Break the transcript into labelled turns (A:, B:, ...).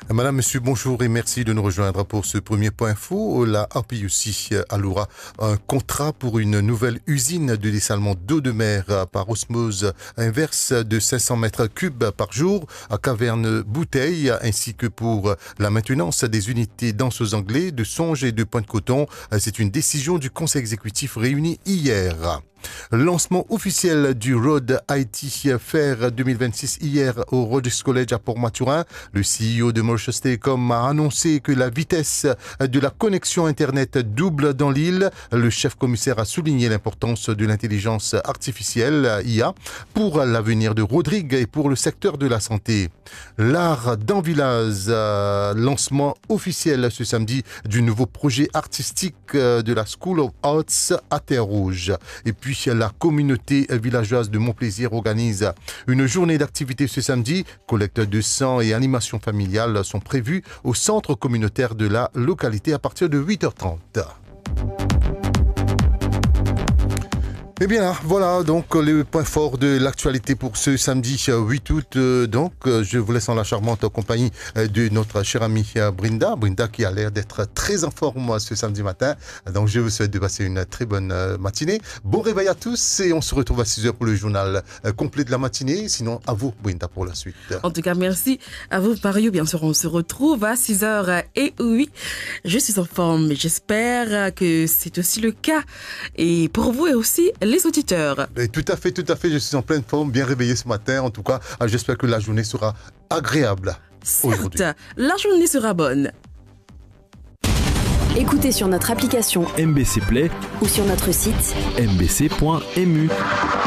A: Madame, Monsieur, bonjour et merci de nous rejoindre pour ce premier point info. La RPUC allouera un contrat pour une nouvelle usine de dessalement d'eau de mer par osmose inverse de 500 mètres cubes par jour à Caverne Bouteille, ainsi que pour la maintenance des unités danseuses anglais de Songe et de Pointe-Coton. C'est une décision du Conseil exécutif réuni hier. Lancement officiel du Road IT Fair 2026 hier au Rhodes College à Port-Maturin. Le CEO de Mauritius Telecom a annoncé que la vitesse de la connexion Internet double dans l'île. Le chef commissaire a souligné l'importance de l'intelligence artificielle, IA, pour l'avenir de Rodrigue et pour le secteur de la santé. L'art d'Anvillaz, lancement officiel ce samedi du nouveau projet artistique de la School of Arts à Terre-Rouge. Et puis la communauté villageoise de Montplaisir organise une journée d'activité ce samedi. Collecte de sang et animation familiale sont prévues au centre communautaire de la localité à partir de 8h30. Eh bien, voilà donc le point fort de l'actualité pour ce samedi 8 août. Je vous laisse en la charmante compagnie de notre chère amie Brinda. Brinda qui a l'air d'être très en forme ce samedi matin. Donc, je vous souhaite de passer une très bonne matinée. Bon réveil à tous et on se retrouve à 6h pour le journal complet de la matinée. Sinon, à vous, Brinda, pour la suite.
B: En tout cas, merci à vous, Mario. Bien sûr, on se retrouve à 6h. Et oui, je suis en forme. J'espère que c'est aussi le cas. Et pour vous et aussi les auditeurs.
A: Et tout à fait, je suis en pleine forme, bien réveillé ce matin. En tout cas, j'espère que la journée sera agréable aujourd'hui.
B: Certes, la journée sera bonne.
C: Écoutez sur notre application
D: MBC Play
C: ou sur notre site
D: mbc.mu.